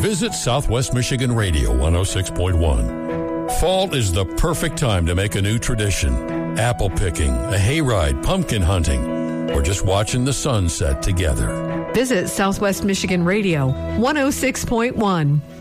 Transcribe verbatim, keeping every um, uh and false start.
visit Southwest Michigan Radio one oh six point one. Fall is the perfect time to make a new tradition. Apple picking, a hayride, pumpkin hunting, or just watching the sunset together. Visit Southwest Michigan Radio one oh six point one.